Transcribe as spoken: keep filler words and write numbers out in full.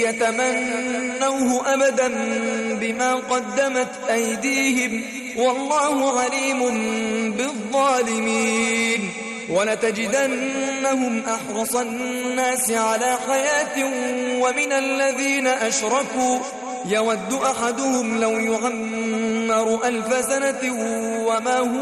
يتمنوه أبدا بما قدمت أيديهم والله عليم بالظالمين. ولتجدنهم أحرص الناس على حياة ومن الذين أشركوا يود أحدهم لو يعمر ألف سنة وما هو